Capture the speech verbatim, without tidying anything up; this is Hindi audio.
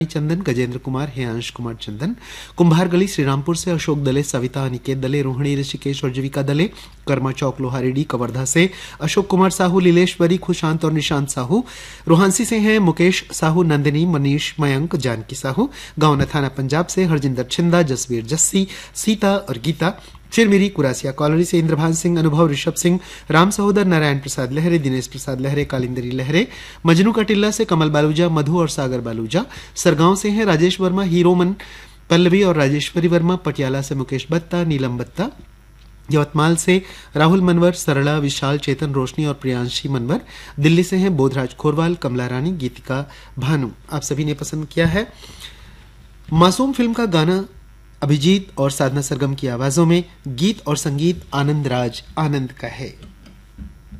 चंदन, गजेंद्र कुमार, हेयांश कुमार चंदन, कुंभार गली श्रीरामपुर से अशोक दले, सविता अनिकेत दले, रोहिणी ऋषिकेश और जीविका दले, कर्मा चौक लोहारेडी कवर्धा से अशोक कुमार साहू, लीलेश्वरी, खुशांत और निशांत साहू, रोहांसी से हैं मुकेश साहू, नंदिनी, मनीष, मयंक, जानकी साहू, गांव नथाना पंजाब से हरजिंदर छिंदा, जसवीर जस्सी, सीता और गीता, चिरमिरी कुरासिया कॉलोनी से इंद्रभान सिंह, अनुभव, ऋषभ सिंह, राम सहोदर, नारायण प्रसाद लहरे, दिनेश प्रसाद लहरे, कालिंदरी लहरे, मजनू का टिल्ला से कमल बालूजा, मधु और सागर बालूजा, सरगांव से हैं राजेश वर्मा, हीरोमन, पल्लवी और राजेश्वरी वर्मा, पटियाला से मुकेश बत्ता, नीलम बत्ता, यवतमाल से राहुल मनवर, सरला, विशाल, चेतन, रोशनी और प्रियांशी मनवर, दिल्ली से हैं बोधराज खोरवाल, कमला रानी, गीतिका भानु। आप सभी ने पसंद किया है मासूम फिल्म का गाना अभिजीत और साधना सरगम की आवाजों में। गीत और संगीत आनंद राज आनंद का है।